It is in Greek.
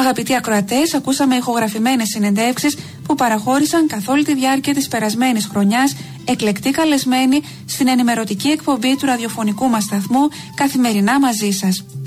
Αγαπητοί ακροατές, ακούσαμε ηχογραφημένες συνεντεύξεις που παραχώρησαν καθ' όλη τη διάρκεια της περασμένης χρονιάς εκλεκτοί καλεσμένοι στην ενημερωτική εκπομπή του ραδιοφωνικού μας σταθμού Καθημερινά μαζί σας.